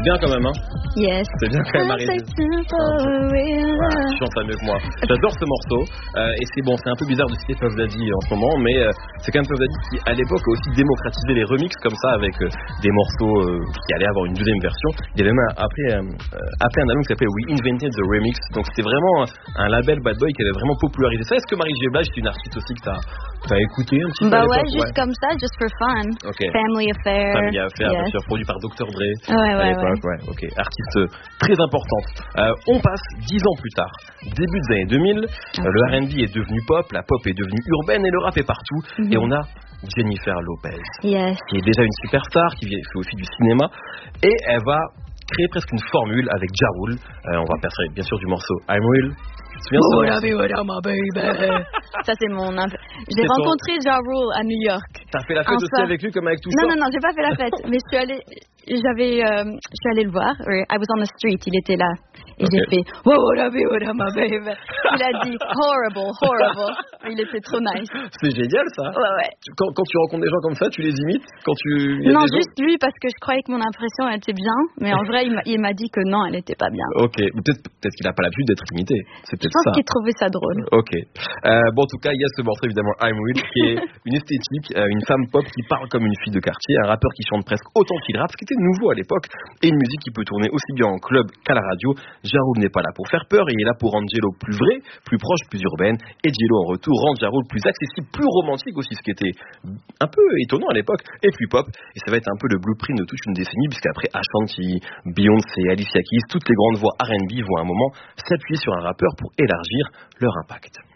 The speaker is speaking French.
bien quand même, hein. Yes. C'est bien quand même, Marie-Josée. Voilà, tu chantes ça mieux que moi. J'adore ce morceau. Et c'est un peu bizarre de citer Puff Daddy en ce moment, mais c'est quand même Puff Daddy qui, à l'époque, a aussi démocratisé les remixes comme ça, avec des morceaux qui allaient avoir une deuxième version. Il y avait même appelé un album qui s'appelait We Invented the Remix. Donc c'était vraiment un label Bad Boy qui avait vraiment popularisé ça. Est-ce que Mary J. Blige, c'est une artiste aussi que t'as écouté un petit peu? Bah ouais, juste comme ça, just for fun. Okay. Family Affair. Family Affair, bien sûr, produit par Dr. Dre. Ouais. Ok, artiste très importante. On passe 10 ans plus tard, début des années 2000, le R&B est devenu pop, la pop est devenue urbaine et le rap est partout. Et on a Jennifer Lopez, qui est déjà une superstar, qui fait aussi du cinéma, et elle va créer presque une formule avec Ja Rule. On va passer bien sûr du morceau I'm Real. Ça c'est mon... J'ai rencontré Ja Rule à New York. T'as fait la fête aussi avec lui comme avec tout ça? Non, j'ai pas fait la fête, mais je suis allée le voir. I was on the street, il était là. Et j'ai fait what up, my baby. Il a dit horrible. Il était trop nice. C'est génial ça. Ouais. Quand tu rencontres des gens comme ça, tu les imites Non, juste lui parce que je croyais que mon impression elle était bien, mais en vrai il m'a dit que non, elle était pas bien. Ok, peut-être qu'il a pas l'habitude d'être imité. C'est peut-être ça. Je pense qu'il trouvait ça drôle. Ok. Bon, en tout cas, il y a ce morceau évidemment I'm Real qui est une esthétique, une femme pop qui parle comme une fille de quartier, un rappeur qui chante presque autant qu'il rappe, ce qui était nouveau à l'époque, et une musique qui peut tourner aussi bien en club qu'à la radio. Ja Rule n'est pas là pour faire peur, il est là pour rendre J-Lo plus vraie, plus proche, plus urbaine, et J-Lo en retour rend Ja Rule plus accessible, plus romantique aussi, ce qui était un peu étonnant à l'époque, et plus pop, et ça va être un peu le blueprint de toute une décennie, puisqu'après Ashanti, Beyoncé, Alicia Keys, toutes les grandes voix R&B vont à un moment s'appuyer sur un rappeur pour élargir leur impact.